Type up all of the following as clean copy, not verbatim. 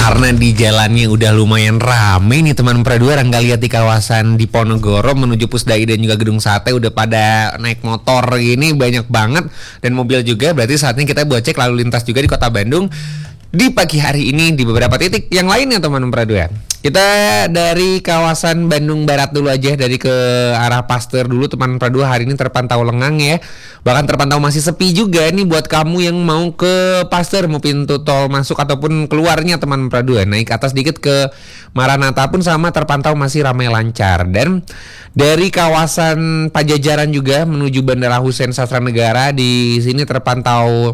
Karena di jalannya udah lumayan rame nih teman Pradua, Rangga lihat di kawasan Diponegoro menuju Pusdai dan juga Gedung Sate udah pada naik motor ini banyak banget dan mobil juga. Berarti saatnya kita buat cek lalu lintas juga di Kota Bandung di pagi hari ini di beberapa titik yang lainnya teman Pradua. Kita dari kawasan Bandung Barat dulu aja, dari ke arah Pasteur dulu teman Pradua. Hari ini terpantau lengang ya, bahkan terpantau masih sepi juga nih buat kamu yang mau ke Pasteur, mau pintu tol masuk ataupun keluarnya teman Pradua. Naik atas dikit ke Maranatha pun sama, terpantau masih ramai lancar. Dan dari kawasan Pajajaran juga menuju Bandara Husein Sastranegara, di sini terpantau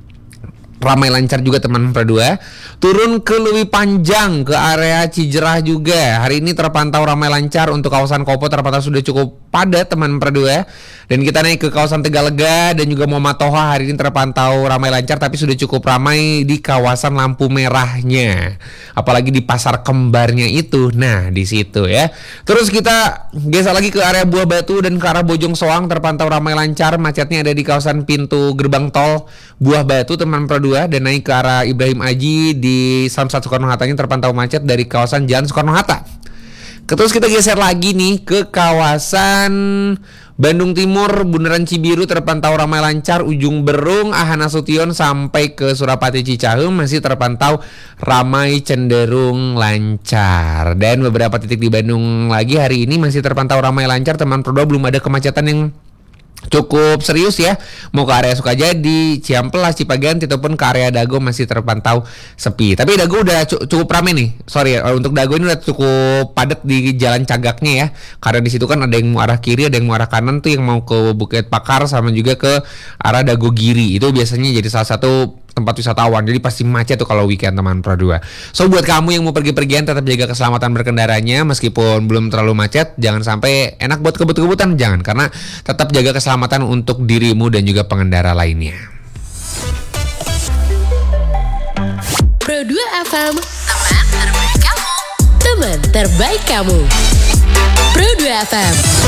ramai lancar juga teman Pradua. Turun ke Leuwi Panjang ke area Cijerah juga hari ini terpantau ramai lancar. Untuk kawasan Kopo terpantau sudah cukup padat teman Pradua. Dan kita naik ke kawasan Tegalega dan juga Muhammad Toha, hari ini terpantau ramai lancar, tapi sudah cukup ramai di kawasan lampu merahnya, apalagi di pasar kembarnya itu. Nah di situ ya. Terus kita geser lagi ke area Buah Batu dan ke arah Bojong Soang, terpantau ramai lancar. Macetnya ada di kawasan pintu gerbang tol Buah Batu teman Pradua, dan naik ke arah Ibrahim Aji di Samsat Soekarno-Hatta ini terpantau macet dari kawasan Jalan Soekarno-Hatta. Terus kita geser lagi nih ke kawasan Bandung Timur, Bundaran Cibiru terpantau ramai lancar. Ujung Berung, Ahana Sution sampai ke Surapati Cicaheum masih terpantau ramai cenderung lancar. Dan beberapa titik di Bandung lagi hari ini masih terpantau ramai lancar teman Pradua, belum ada kemacetan yang cukup serius ya. Mau ke area Sukajadi, Ciamplas, Cipaganti ataupun ke area Dago masih terpantau sepi. Tapi Dago udah cukup ramai nih. Sorry, untuk Dago ini udah cukup padat di jalan Cagaknya ya. Karena di situ kan ada yang mau arah kiri, ada yang mau arah kanan tuh, yang mau ke Bukit Pakar sama juga ke arah Dago Giri. Itu biasanya jadi salah satu tempat wisatawan, jadi pasti macet tuh kalau weekend teman Pradua. So buat kamu yang mau pergi-pergian, tetap jaga keselamatan berkendaranya. Meskipun belum terlalu macet, jangan sampai enak buat kebut-kebutan, jangan, karena tetap jaga keselamatan untuk dirimu dan juga pengendara lainnya. Pro2 FM, teman terbaik kamu. Teman terbaik kamu. Pro2 FM.